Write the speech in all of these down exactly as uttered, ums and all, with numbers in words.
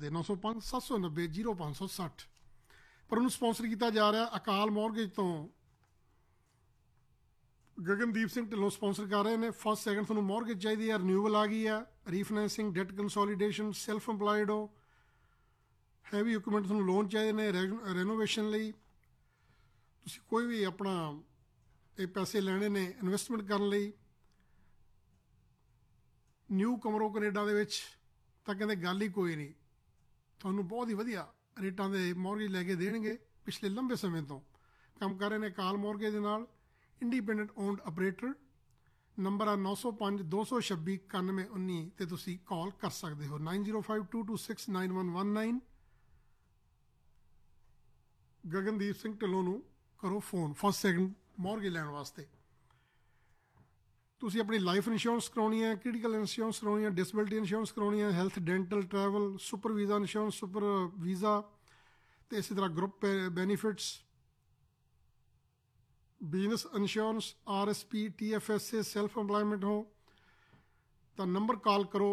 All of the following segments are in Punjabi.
ਤੇ ਨੌ ਸੌ ਪੰਜ ਸੱਤ ਸੌ ਨੱਬੇ ਜ਼ੀਰੋ ਪੰਜ ਸੌ ਸੱਠ। ਪਰ ਉਹਨੂੰ ਸਪਾਂਸਰ ਕੀਤਾ ਜਾ ਰਿਹਾ ਅਕਾਲ ਮੌਰਗੇਜ ਤੋਂ ਗਗਨਦੀਪ ਸਿੰਘ ਢਿੱਲੋਂ ਸਪਾਂਸਰ ਕਰ ਰਹੇ ਨੇ। ਫਸਟ ਸੈਕਿੰਡ ਤੁਹਾਨੂੰ ਮੌਰਗੇਜ ਚਾਹੀਦੀ ਹੈ, ਰਿਨਿਊਵਲ ਆ ਗਈ ਆ, ਰੀਫਾਈਨੈਂਸਿੰਗ, ਡੈਟ ਕੰਸੋਲੀਡੇਸ਼ਨ, ਸੈਲਫ ਇੰਪਲਾਇਡ ਹੋ, ਹੈਵੀ ਇਕਵਿਪਮੈਂਟ ਤੁਹਾਨੂੰ ਲੋਨ ਚਾਹੀਦੇ ਨੇ ਰੈਨੋਵੇਸ਼ਨ ਲਈ। ਤੁਸੀਂ ਕੋਈ ਵੀ ਆਪਣਾ ਇਹ ਪੈਸੇ ਲੈਣੇ ਨੇ ਇਨਵੈਸਟਮੈਂਟ ਕਰਨ ਲਈ। ਨਿਊ ਕਮਰੋ ਕੈਨੇਡਾ ਦੇ ਵਿੱਚ ਤਾਂ ਕਹਿੰਦੇ ਗੱਲ ਹੀ ਕੋਈ ਨਹੀਂ, ਤੁਹਾਨੂੰ ਬਹੁਤ ਹੀ ਵਧੀਆ ਰੇਟਾਂ ਦੇ ਮੌਰਗੇਜ ਲੈ ਕੇ ਦੇਣਗੇ। ਪਿਛਲੇ ਲੰਬੇ ਸਮੇਂ ਤੋਂ ਕੰਮ ਕਰ ਰਹੇ ਨੇ ਅਕਾਲ ਮੌਰਗੇਜ ਦੇ ਨਾਲ। Independent owned operator. ਨੰਬਰ ਆ ਨੌ ਸੌ ਪੰਜ ਦੋ ਸੌ ਛੱਬੀ ਇਕਾਨਵੇਂ ਉੱਨੀ 'ਤੇ ਤੁਸੀਂ ਕਾਲ ਕਰ ਸਕਦੇ ਹੋ। Nine zero five to two six nine one one nine. Gagandeep Singh Dhillon ਨੂੰ ਕਰੋ ਫੋਨ ਫਸਟ ਸੈਕਿੰਡ ਮੌਰਗੇਜ ਲੈਣ ਵਾਸਤੇ। ਤੁਸੀਂ ਆਪਣੀ ਲਾਈਫ ਇੰਸ਼ੋਰੈਂਸ ਕਰਾਉਣੀ ਹੈ, ਕ੍ਰਿਟੀਕਲ ਇੰਸ਼ੋਰੈਂਸ ਕਰਾਉਣੀ ਹੈ, ਡਿਸੇਬਿਲਿਟੀ ਇੰਸ਼ੋਰੈਂਸ ਕਰਾਉਣੀ ਹੈ, health, dental, travel, super visa insurance, super visa ਅਤੇ ਇਸੇ ਤਰ੍ਹਾਂ group benefits, business insurance, R S P, T F S A, self employment ਹੋ ਤਾਂ ਨੰਬਰ ਕਾਲ ਕਰੋ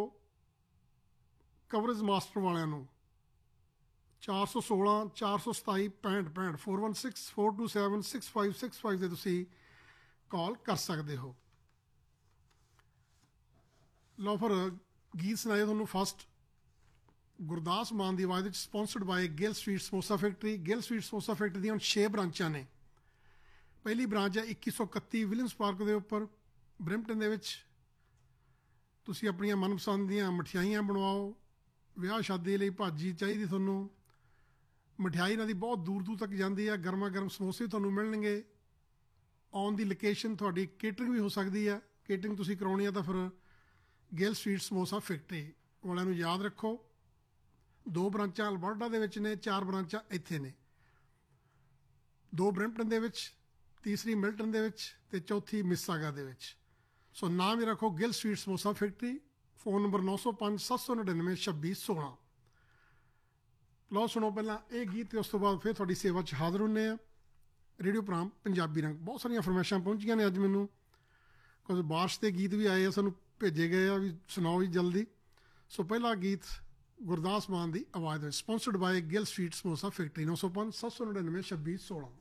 ਕਵਰੇਜ ਮਾਸਟਰ ਵਾਲਿਆਂ ਨੂੰ ਚਾਰ ਸੌ ਸੋਲਾਂ ਚਾਰ ਸੌ ਸਤਾਈ ਪੈਂਹਠ ਪੈਂਹਠ four one six four two seven six five six five 'ਤੇ ਤੁਸੀਂ ਕਾਲ ਕਰ ਸਕਦੇ ਹੋ। ਲਓ ਫਿਰ ਗੀਤ ਸੁਣਾਏ ਤੁਹਾਨੂੰ। ਫਸਟ ਗੁਰਦਾਸ ਮਾਨ ਦੀ ਆਵਾਜ਼ ਵਿੱਚ sponsored bye Gill sweet samosa factory. Gill sweet samosa factory ਦੀਆਂ ਹੁਣ ਛੇ ਬ੍ਰਾਂਚਾਂ ਨੇ। ਪਹਿਲੀ ਬ੍ਰਾਂਚ ਹੈ ਇੱਕੀ ਸੌ ਇਕੱਤੀ ਵਿਲੀਅਮਸ ਪਾਰਕ ਦੇ ਉੱਪਰ ਬਰੈਂਪਟਨ ਦੇ ਵਿੱਚ। ਤੁਸੀਂ ਆਪਣੀਆਂ ਮਨਪਸੰਦ ਦੀਆਂ ਮਠਿਆਈਆਂ ਬਣਵਾਓ। ਵਿਆਹ ਸ਼ਾਦੀ ਲਈ ਭਾਜੀ ਚਾਹੀਦੀ ਤੁਹਾਨੂੰ, ਮਠਿਆਈ ਇਹਨਾਂ ਦੀ ਬਹੁਤ ਦੂਰ ਦੂਰ ਤੱਕ ਜਾਂਦੀ ਹੈ। ਗਰਮਾ ਗਰਮ ਸਮੋਸੇ ਤੁਹਾਨੂੰ ਮਿਲਣਗੇ। ਔਨ ਦੀ ਲੋਕੇਸ਼ਨ ਤੁਹਾਡੀ ਕੇਟਰਿੰਗ ਵੀ ਹੋ ਸਕਦੀ ਹੈ। ਕੇਟਰਿੰਗ ਤੁਸੀਂ ਕਰਾਉਣੀ ਹੈ ਤਾਂ ਫਿਰ ਗਿੱਲ ਸਵੀਟ ਸਮੋਸਾ ਫੈਕਟਰੀ ਵਾਲਿਆਂ ਨੂੰ ਯਾਦ ਰੱਖੋ। ਦੋ ਬ੍ਰਾਂਚਾਂ ਅਲਬਰਟਾ ਦੇ ਵਿੱਚ ਨੇ, ਚਾਰ ਬ੍ਰਾਂਚਾਂ ਇੱਥੇ ਨੇ। ਦੋ ਬਰੈਂਪਟਨ ਦੇ ਵਿੱਚ, ਤੀਸਰੀ ਮਿਲਟਨ ਦੇ ਵਿੱਚ ਅਤੇ ਚੌਥੀ ਮਿਸਾਗਾ ਦੇ ਵਿੱਚ। ਸੋ ਨਾਮ ਹੀ ਰੱਖੋ Gill sweet samosa factory. Phone number ਨੌ ਸੌ ਪੰਜ ਸੱਤ ਸੌ ਨੜਿਨਵੇਂ ਛੱਬੀ ਸੋਲਾਂ। ਲਓ ਸੁਣੋ ਪਹਿਲਾਂ ਇਹ ਗੀਤ ਅਤੇ ਉਸ ਤੋਂ ਬਾਅਦ ਫਿਰ ਤੁਹਾਡੀ ਸੇਵਾ 'ਚ ਹਾਜ਼ਰ ਹੁੰਦੇ ਹਾਂ। ਰੇਡੀਓ ਪ੍ਰਾਮ ਪੰਜਾਬੀ ਰੰਗ। ਬਹੁਤ ਸਾਰੀਆਂ ਫਰਮਾਇਸ਼ਾਂ ਪਹੁੰਚੀਆਂ ਨੇ ਅੱਜ ਮੈਨੂੰ, ਕੁਝ ਬਾਰਿਸ਼ ਦੇ ਗੀਤ ਵੀ ਆਏ ਆ, ਸਾਨੂੰ ਭੇਜੇ ਗਏ ਆ ਵੀ ਸੁਣਾਓ ਜੀ ਜਲਦੀ। ਸੋ ਪਹਿਲਾ ਗੀਤ ਗੁਰਦਾਸ ਮਾਨ ਦੀ ਆਵਾਜ਼ ਵਿੱਚ sponsored bye Gill sweet samosa factory. ਨੌ ਸੌ ਪੰਜ ਸੱਤ ਸੌ ਨੜਿਨਵੇਂ ਛੱਬੀ ਸੋਲਾਂ।